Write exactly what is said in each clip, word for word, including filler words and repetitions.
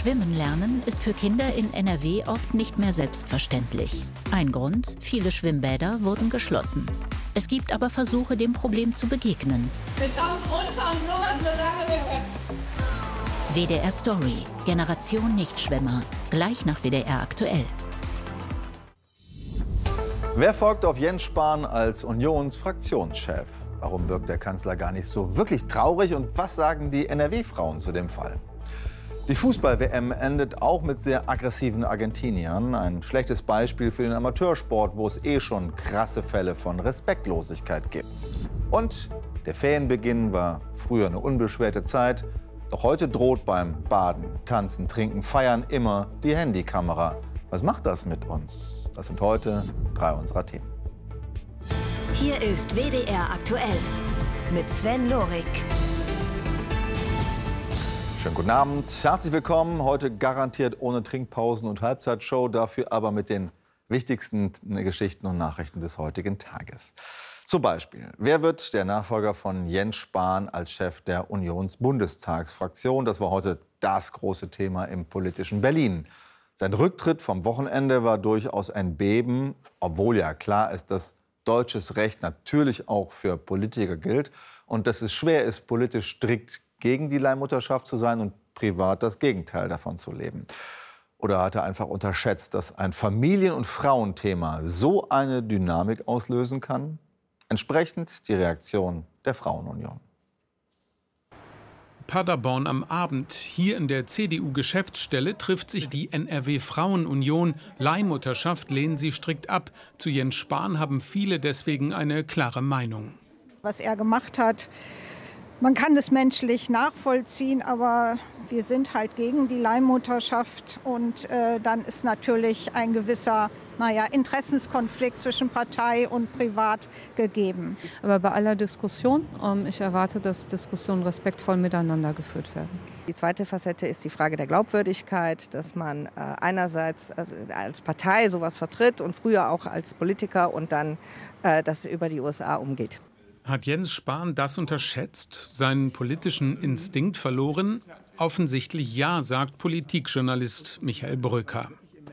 Schwimmen lernen ist für Kinder in N R W oft nicht mehr selbstverständlich. Ein Grund: viele Schwimmbäder wurden geschlossen. Es gibt aber Versuche, dem Problem zu begegnen. W D R Story, Generation Nichtschwimmer, gleich nach W D R aktuell. Wer folgt auf Jens Spahn als Unionsfraktionschef? Warum wirkt der Kanzler gar nicht so wirklich traurig und was sagen die N R W-Frauen zu dem Fall? Die Fußball-W M endet auch mit sehr aggressiven Argentiniern. Ein schlechtes Beispiel für den Amateursport, wo es eh schon krasse Fälle von Respektlosigkeit gibt. Und der Ferienbeginn war früher eine unbeschwerte Zeit. Doch heute droht beim Baden, Tanzen, Trinken, Feiern immer die Handykamera. Was macht das mit uns? Das sind heute drei unserer Themen. Hier ist W D R aktuell mit Sven Lorik. Schönen guten Abend, herzlich willkommen. Heute garantiert ohne Trinkpausen und Halbzeitshow, dafür aber mit den wichtigsten Geschichten und Nachrichten des heutigen Tages. Zum Beispiel, wer wird der Nachfolger von Jens Spahn als Chef der Unionsbundestagsfraktion? Das war heute das große Thema im politischen Berlin. Sein Rücktritt vom Wochenende war durchaus ein Beben, obwohl ja klar ist, dass deutsches Recht natürlich auch für Politiker gilt und dass es schwer ist, politisch strikt gegen die Leihmutterschaft zu sein und privat das Gegenteil davon zu leben. Oder hat er einfach unterschätzt, dass ein Familien- und Frauenthema so eine Dynamik auslösen kann? Entsprechend die Reaktion der Frauenunion. Paderborn am Abend. Hier in der C D U-Geschäftsstelle trifft sich die N R W-Frauenunion. Leihmutterschaft lehnen sie strikt ab. Zu Jens Spahn haben viele deswegen eine klare Meinung. Was er gemacht hat, man kann es menschlich nachvollziehen, aber wir sind halt gegen die Leihmutterschaft. Und äh, dann ist natürlich ein gewisser naja, Interessenskonflikt zwischen Partei und Privat gegeben. Aber bei aller Diskussion, ähm, ich erwarte, dass Diskussionen respektvoll miteinander geführt werden. Die zweite Facette ist die Frage der Glaubwürdigkeit, dass man äh, einerseits also als Partei sowas vertritt und früher auch als Politiker und dann äh, das über die U S A umgeht. Hat Jens Spahn das unterschätzt, seinen politischen Instinkt verloren? Offensichtlich ja, sagt Politikjournalist Michael Bröker.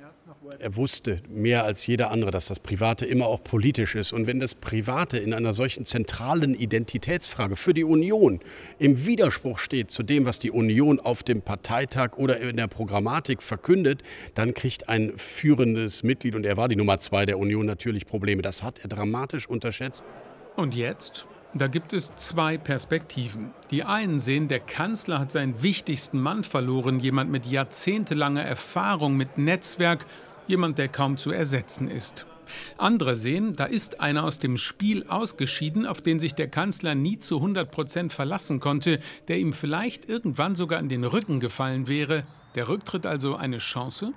Er wusste mehr als jeder andere, dass das Private immer auch politisch ist. Und wenn das Private in einer solchen zentralen Identitätsfrage für die Union im Widerspruch steht zu dem, was die Union auf dem Parteitag oder in der Programmatik verkündet, dann kriegt ein führendes Mitglied, und er war die Nummer zwei der Union, natürlich Probleme. Das hat er dramatisch unterschätzt. Und jetzt? Da gibt es zwei Perspektiven. Die einen sehen, der Kanzler hat seinen wichtigsten Mann verloren, jemand mit jahrzehntelanger Erfahrung, mit Netzwerk, jemand, der kaum zu ersetzen ist. Andere sehen, da ist einer aus dem Spiel ausgeschieden, auf den sich der Kanzler nie zu hundert Prozent verlassen konnte, der ihm vielleicht irgendwann sogar in den Rücken gefallen wäre. Der Rücktritt also eine Chance?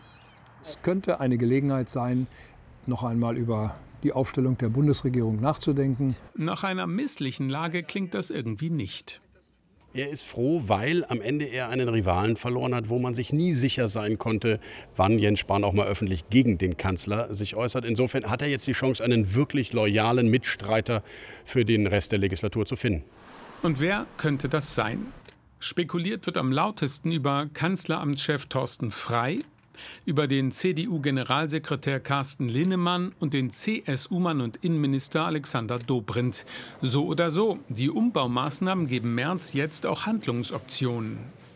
Es könnte eine Gelegenheit sein, noch einmal über die Aufstellung der Bundesregierung nachzudenken. Nach einer misslichen Lage klingt das irgendwie nicht. Er ist froh, weil am Ende er einen Rivalen verloren hat, wo man sich nie sicher sein konnte, wann Jens Spahn auch mal öffentlich gegen den Kanzler sich äußert. Insofern hat er jetzt die Chance, einen wirklich loyalen Mitstreiter für den Rest der Legislatur zu finden. Und wer könnte das sein? Spekuliert wird am lautesten über Kanzleramtschef Thorsten Frey, über den C D U-Generalsekretär Carsten Linnemann und den C S U-Mann und Innenminister Alexander Dobrindt. So oder so, die Umbaumaßnahmen geben Merz jetzt auch Handlungsoptionen.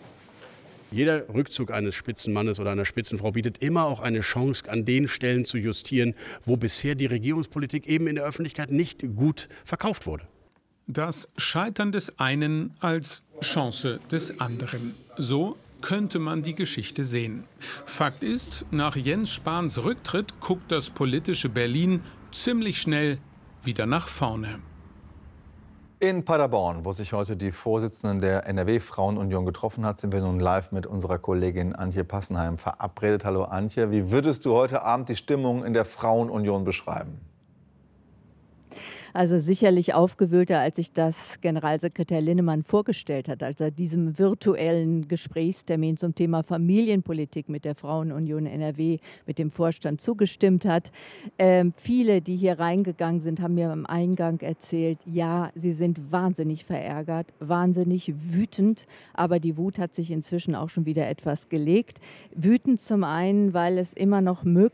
Jeder Rückzug eines Spitzenmannes oder einer Spitzenfrau bietet immer auch eine Chance, an den Stellen zu justieren, wo bisher die Regierungspolitik eben in der Öffentlichkeit nicht gut verkauft wurde. Das Scheitern des einen als Chance des anderen. So könnte man die Geschichte sehen. Fakt ist, nach Jens Spahns Rücktritt guckt das politische Berlin ziemlich schnell wieder nach vorne. In Paderborn, wo sich heute die Vorsitzenden der N R W-Frauenunion getroffen hat, sind wir nun live mit unserer Kollegin Antje Passenheim verabredet. Hallo Antje, wie würdest du heute Abend die Stimmung in der Frauenunion beschreiben? Also sicherlich aufgewühlter, als sich das Generalsekretär Linnemann vorgestellt hat, als er diesem virtuellen Gesprächstermin zum Thema Familienpolitik mit der Frauenunion N R W, mit dem Vorstand zugestimmt hat. Ähm, viele, die hier reingegangen sind, haben mir am Eingang erzählt, ja, sie sind wahnsinnig verärgert, wahnsinnig wütend, aber die Wut hat sich inzwischen auch schon wieder etwas gelegt. Wütend zum einen, weil es immer noch möglich